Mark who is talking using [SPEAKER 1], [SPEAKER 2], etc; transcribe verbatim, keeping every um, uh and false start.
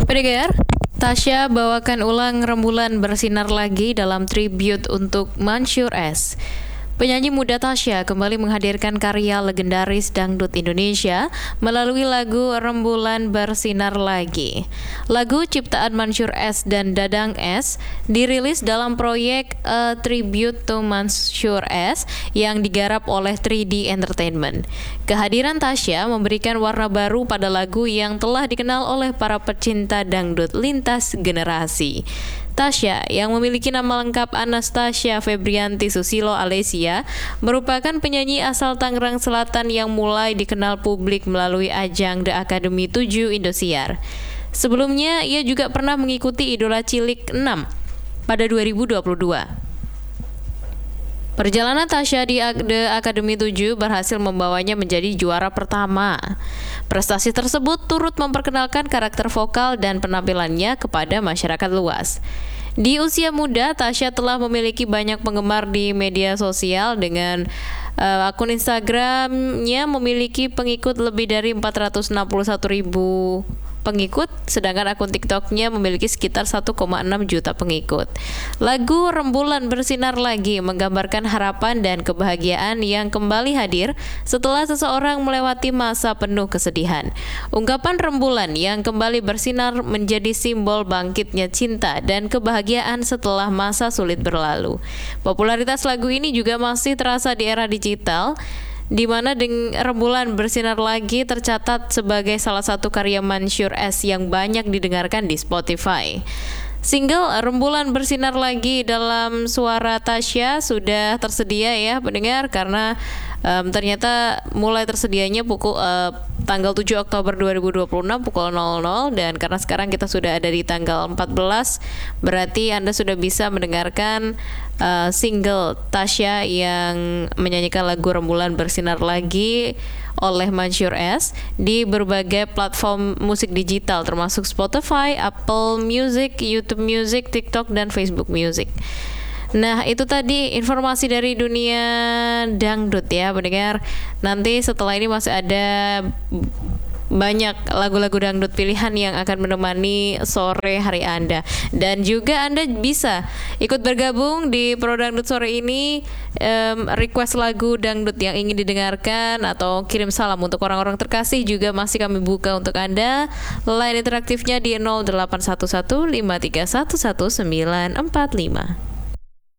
[SPEAKER 1] Pendengar, Tasya bawakan ulang Rembulan Bersinar Lagi dalam tribute untuk Mansyur S. Penyanyi muda Tasya kembali menghadirkan karya legendaris dangdut Indonesia melalui lagu Rembulan Bersinar Lagi. Lagu ciptaan Mansyur S dan Dadang S dirilis dalam proyek A Tribute to Mansyur S yang digarap oleh three D Entertainment. Kehadiran Tasya memberikan warna baru pada lagu yang telah dikenal oleh para pecinta dangdut lintas generasi. Tasya, yang memiliki nama lengkap Anastasia Febrianti Susilo Alesia, merupakan penyanyi asal Tangerang Selatan yang mulai dikenal publik melalui ajang The Academy tujuh Indosiar. Sebelumnya, ia juga pernah mengikuti Idola Cilik enam pada dua ribu dua puluh dua. Perjalanan Tasya di The Academy tujuh berhasil membawanya menjadi juara pertama. Prestasi tersebut turut memperkenalkan karakter vokal dan penampilannya kepada masyarakat luas. Di usia muda, Tasya telah memiliki banyak penggemar di media sosial dengan uh, akun Instagramnya memiliki pengikut lebih dari empat ratus enam puluh satu ribu pengikut, sedangkan akun TikToknya memiliki sekitar satu koma enam juta pengikut. Lagu Rembulan Bersinar Lagi menggambarkan harapan dan kebahagiaan yang kembali hadir setelah seseorang melewati masa penuh kesedihan. Ungkapan rembulan yang kembali bersinar menjadi simbol bangkitnya cinta dan kebahagiaan setelah masa sulit berlalu. Popularitas lagu ini juga masih terasa di era digital, di mana dengan Rembulan Bersinar Lagi tercatat sebagai salah satu karya Mansyur S yang banyak didengarkan di Spotify. Single Rembulan Bersinar Lagi dalam suara Tasya sudah tersedia ya pendengar, karena um, ternyata mulai tersedianya pukul uh, tanggal tujuh Oktober dua ribu dua puluh enam pukul nol nol, dan karena sekarang kita sudah ada di tanggal empat belas, berarti Anda sudah bisa mendengarkan uh, single Tasya yang menyanyikan lagu Rembulan Bersinar Lagi oleh Mansyur S di berbagai platform musik digital termasuk Spotify, Apple Music, YouTube Music, TikTok, dan Facebook Music. Nah, itu tadi informasi dari dunia dangdut ya pendengar. Nanti setelah ini masih ada banyak lagu-lagu dangdut pilihan yang akan menemani sore hari Anda. Dan juga Anda bisa ikut bergabung di Pro Dangdut sore ini, um, request lagu dangdut yang ingin didengarkan atau kirim salam untuk orang-orang terkasih juga masih kami buka untuk Anda. Line interaktifnya di nol delapan satu satu lima tiga satu satu sembilan empat lima.